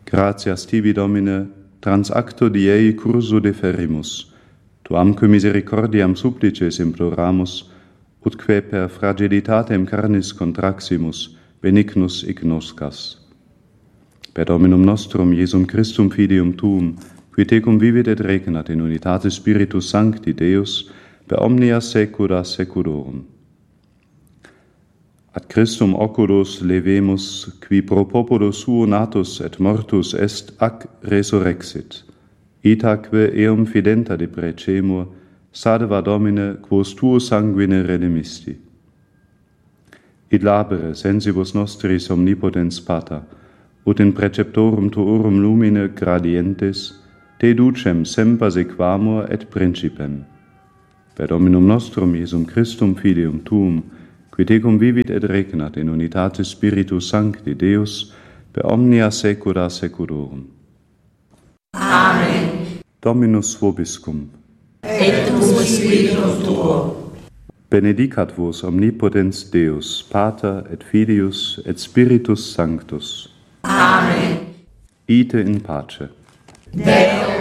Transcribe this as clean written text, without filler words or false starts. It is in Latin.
Gratias tibi, Domine, trans acto diei curso deferimus, tuamque misericordiam supplices imploramus, utque per fragilitatem carnis contraximus, benignus ignoscas. Per Dominum nostrum, Iesum Christum filium tuum, qui tecum vivit et regnat in unitate Spiritus Sancti Deus, per omnia saecula saeculorum. Ad Christum oculos levemus, qui pro populo suo natus et mortus est ac resurrexit. Itaque eum fidenta deprecemur, salva Domine, quos tuo sanguine redemisti. Id labere sensibus nostris omnipotens Pater, ut in preceptorum tuorum lumine gradientes, te ducem semper sequamur et principem. Per Dominum nostrum, Iesum Christum filium tuum, qui tecum vivit et regnat in unitate Spiritus Sancti Deus, per omnia saecula saeculorum. Amen. Dominus vobiscum. Et cum spiritu tuo. Benedicat vos omnipotens Deus, Pater et Filius et Spiritus Sanctus. Amen. Ite in pace. Deo